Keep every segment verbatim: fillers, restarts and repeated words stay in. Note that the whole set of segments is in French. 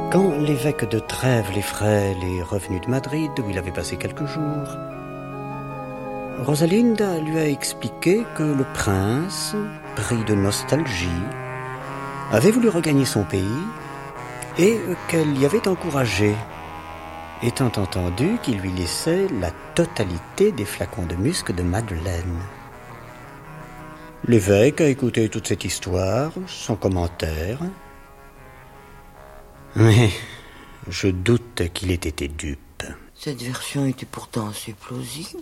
Quand l'évêque de Trèves les Frêles est revenu de Madrid, où il avait passé quelques jours, Rosalinda lui a expliqué que le prince, pris de nostalgie, avait voulu regagner son pays et qu'elle l'y avait encouragé, étant entendu qu'il lui laissait la totalité des flacons de musc de Madeleine. L'évêque a écouté toute cette histoire, sans commentaire. Mais je doute qu'il ait été dupe. Cette version était pourtant assez plausible.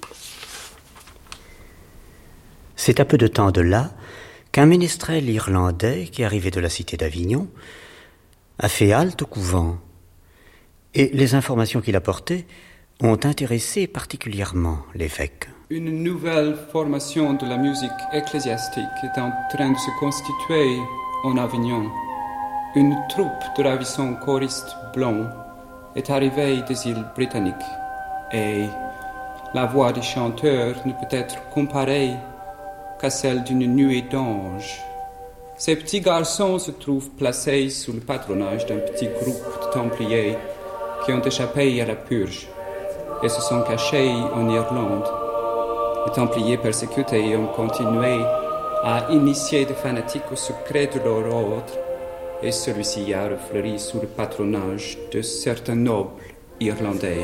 C'est à peu de temps de là qu'un ménestrel irlandais qui arrivait de la cité d'Avignon a fait halte au couvent. Et les informations qu'il apportait ont intéressé particulièrement l'évêque. Une nouvelle formation de la musique ecclésiastique est en train de se constituer en Avignon. Une troupe de ravissants choristes blonds est arrivée des îles britanniques et la voix des chanteurs ne peut être comparée qu'à celle d'une nuée d'anges. Ces petits garçons se trouvent placés sous le patronage d'un petit groupe de Templiers qui ont échappé à la purge et se sont cachés en Irlande. Les Templiers persécutés ont continué à initier des fanatiques au secret de leur ordre et celui-ci a refleuri sous le patronage de certains nobles irlandais.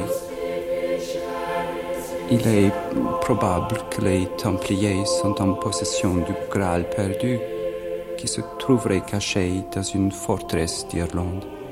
Il est probable que les Templiers sont en possession du Graal perdu qui se trouverait caché dans une forteresse d'Irlande.